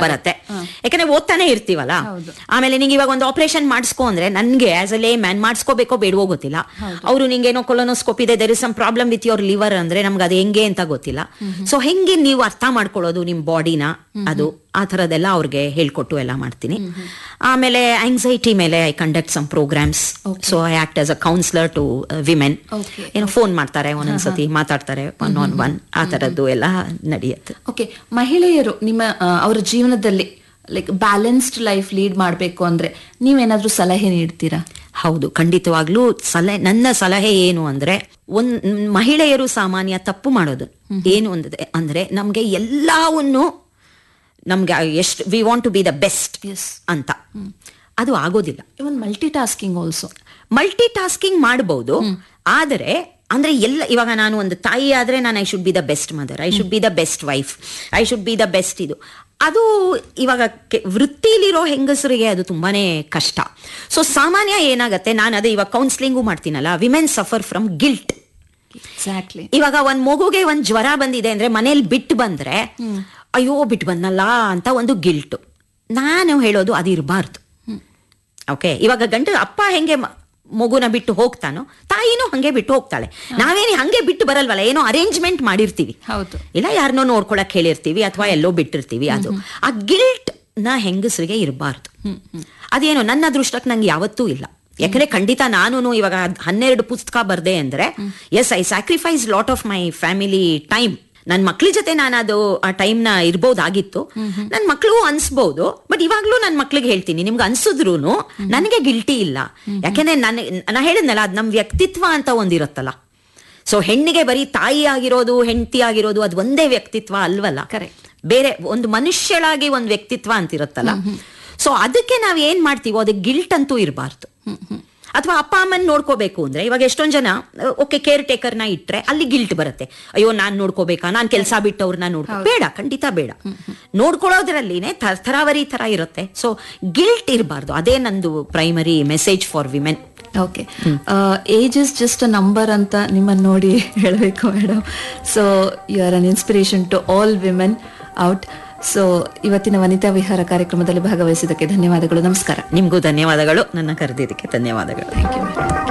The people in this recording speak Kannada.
ಬರುತ್ತೆ. ಯಾಕಂದ್ರೆ ಓದ್ತಾನೆ ಇರ್ತೀವಲ್ಲ. ಆಮೇಲೆ ನಿಂಗೆ ಇವಾಗ ಒಂದು ಆಪರೇಷನ್ ಮಾಡಿಸ್ಕೊ ಅಂದ್ರೆ ನನ್ಗೆ ಆಸ್ ಅ ಲೇ ಮ್ಯಾನ್ ಮಾಡಿಸ್ಕೋಬೇಕೋ ಬೇಡವೋ ಗೊತ್ತಿಲ್ಲ. ಅವರು ನಿಂಗೆ ಏನೋ ಕೊಲೊನೋಸ್ಕೋಪಿ ಇದೆ, there is some problem with your liver ಅಂದ್ರೆ ನಮ್ಗೆ ಅದು ಹೆಂಗೆ ಅಂತ ಗೊತ್ತಿಲ್ಲ. ಸೊ ಹೆಂಗೆ ನೀವು ಅರ್ಥ ಮಾಡ್ಕೊಳ್ಳೋದು ನಿಮ್ ಬಾಡಿನ, ಅದು ಆ ಥರದ್ದೆಲ್ಲ ಅವ್ರಿಗೆ ಹೇಳ್ಕೊಟ್ಟು ಎಲ್ಲ ಮಾಡ್ತೀನಿ. ಆಮೇಲೆ ಆಂಗ್ಸೈಟಿ ಮೇಲೆ I conduct some programmes. So I act as a counsellor to women. ಏನೋ ಫೋನ್ ಮಾಡ್ತಾರೆ, ಒಂದೊಂದ್ಸತಿ ಮಾತಾಡ್ತಾರೆ, ಒನ್ ಆನ್ ಒನ್, ಆ ಥರದ್ದು ಎಲ್ಲ ನಡೆಯುತ್ತೆ. ಓಕೆ, ಮಹಿಳೆಯರು ನಿಮ್ಮ ಅವರ ಜೀವನದಲ್ಲಿ ಲೈಕ್ ಬ್ಯಾಲೆನ್ಸ್ಡ್ ಲೈಫ್ ಲೀಡ್ ಮಾಡಬೇಕು ಅಂದ್ರೆ ನೀವೇನಾದ್ರೂ ಸಲಹೆ ನೀಡ್ತೀರಾ? ಹೌದು, ಖಂಡಿತವಾಗ್ಲೂ ನನ್ನ ಸಲಹೆ ಏನು ಅಂದ್ರೆ, ಮಹಿಳೆಯರು ಸಾಮಾನ್ಯ ತಪ್ಪು ಮಾಡೋದು ಏನು ಅಂದ್ರೆ ನಮ್ಗೆ ಎಲ್ಲವನ್ನು ನಮ್ಗೆ ಎಷ್ಟು we want to B the best ಅಂತ, ಅದು ಆಗೋದಿಲ್ಲ. ಇವನ್ multi tasking also, multi tasking ಮಾಡಬಹುದು. ಆದರೆ ಅಂದ್ರೆ ಇವಾಗ ನಾನು ಒಂದು ತಾಯಿ ಆದ್ರೆ ನಾನು I should be the best mother, I should be the best wife, I should be the best. ಅದು ಇವಾಗ ವೃತ್ತಿಲಿರೋ ಹೆಂಗಸರಿಗೆ ಅದು ತುಂಬಾನೇ ಕಷ್ಟ. ಸೊ ಸಾಮಾನ್ಯ ಏನಾಗತ್ತೆ, ನಾನು ಅದೇ ಇವಾಗ counselling ಮಾಡ್ತೀನಲ್ಲ, women suffer from guilt. Exactly. ಇವಾಗ ಒಂದ್ ಮಗುಗೆ ಒಂದ್ ಜ್ವರ ಬಂದಿದೆ ಅಂದ್ರೆ ಮನೇಲಿ ಬಿಟ್ಟು ಬಂದ್ರೆ ಅಯ್ಯೋ ಬಿಟ್ಟು ಬಂದಲ್ಲ ಅಂತ ಒಂದು ಗಿಲ್ಟು. ನಾನು ಹೇಳೋದು ಅದು ಇರಬಾರ್ದು. ಓಕೆ, ಇವಾಗ ಅಪ್ಪ ಹೆಂಗೆ ಮಗುನ ಬಿಟ್ಟು ಹೋಗ್ತಾನೋ ತಾಯಿನೂ ಹಂಗೆ ಬಿಟ್ಟು ಹೋಗ್ತಾಳೆ. ನಾವೇನು ಹಂಗೆ ಬಿಟ್ಟು ಬರಲ್ವಲ್ಲ, ಏನೋ ಅರೇಂಜ್ಮೆಂಟ್ ಮಾಡಿರ್ತೀವಿ, ಇಲ್ಲ ಯಾರನ್ನೋ ನೋಡ್ಕೊಳಕ್ ಹೇಳಿರ್ತೀವಿ ಅಥವಾ ಎಲ್ಲೋ ಬಿಟ್ಟಿರ್ತೀವಿ. ಅದು ಆ ಗಿಲ್ಟ್ ನ ಹೆಂಗಸರಿಗೆ ಇರಬಾರ್ದು. ಅದೇನೋ ನನ್ನ ಅದೃಷ್ಟಕ್ಕೆ ನಂಗೆ ಯಾವತ್ತೂ ಇಲ್ಲ. ಯಾಕಂದ್ರೆ ಖಂಡಿತ ನಾನು ಇವಾಗ 12 ಪುಸ್ತಕ ಬರ್ದೆ ಅಂದ್ರೆ S, I sacrifice lot of my family time. ನನ್ ಮಕ್ಳ ಜೊತೆ ನಾನು ಅದು ಆ ಟೈಮ್ನ ಇರ್ಬೋದಾಗಿತ್ತು. ನನ್ ಮಕ್ಳಿಗೂ ಅನ್ಸ್ಬಹುದು, ಬಟ್ ಇವಾಗ್ಲೂ ನನ್ ಮಕ್ಳಿಗೆ ಹೇಳ್ತೀನಿ, ನಿಮ್ಗೆ ಅನ್ಸಿದ್ರು ನನಗೆ ಗಿಲ್ಟಿ ಇಲ್ಲ. ಯಾಕೆಂದ್ರೆ ನಾ ಹೇಳಿದ್ನಲ್ಲ, ಅದ್ ನಮ್ ವ್ಯಕ್ತಿತ್ವ ಅಂತ ಒಂದಿರುತ್ತಲ್ಲ. ಸೊ ಹೆಣ್ಣಿಗೆ ಬರೀ ತಾಯಿ ಆಗಿರೋದು, ಹೆಂಡತಿ ಆಗಿರೋದು ಅದು ಒಂದೇ ವ್ಯಕ್ತಿತ್ವ ಅಲ್ವಲ್ಲ. ಬೇರೆ ಒಂದು ಮನುಷ್ಯಳಾಗಿ ಒಂದು ವ್ಯಕ್ತಿತ್ವ ಅಂತಿರುತ್ತಲ್ಲ. ಸೊ ಅದಕ್ಕೆ ನಾವ್ ಏನ್ ಮಾಡ್ತೀವೋ ಅದಕ್ಕೆ ಗಿಲ್ಟ್ ಅಂತೂ ಇರಬಾರ್ದು. ಅಥವಾ ಅಪ್ಪ ಅಮ್ಮನ್ ನೋಡ್ಕೋಬೇಕು ಅಂದ್ರೆ ಇವಾಗ ಎಷ್ಟೊಂದ್ ಜನ ಓಕೆ ಕೇರ್ ಟೇಕರ್ನ ಇಟ್ರೆ ಅಲ್ಲಿ ಗಿಲ್ಟ್ ಬರುತ್ತೆ. ಅಯ್ಯೋ ನಾನ್ ನೋಡ್ಕೋಬೇಕಾ, ನಾನ್ ಕೆಲಸ ಬಿಟ್ಟವ್ರನ್ನ ಬೇಡ, ಖಂಡಿತ ಬೇಡ. ನೋಡ್ಕೊಳ್ಳೋದ್ರಲ್ಲಿನೇ ತರಾವರಿ ತರ ಇರುತ್ತೆ. ಸೊ ಗಿಲ್ಟ್ ಇರಬಾರ್ದು. ಅದೇ ನಂದು primary message for women. Okay, age is just a number ಅಂತ ನಿಮ್ಮನ್ನು ನೋಡಿ ಹೇಳಬೇಕು madam. So you are an inspiration to all women out. So ಇವತ್ತಿನ ವನಿತಾ ವಿಹಾರ ಕಾರ್ಯಕ್ರಮದಲ್ಲಿ ಭಾಗವಹಿಸಿದ್ದಕ್ಕೆ ಧನ್ಯವಾದಗಳು. ನಮಸ್ಕಾರ. ನಿಮಗೂ ಧನ್ಯವಾದಗಳು, ನನ್ನ ಕರೆದಿದ್ದಕ್ಕೆ ಧನ್ಯವಾದಗಳು. Thank you.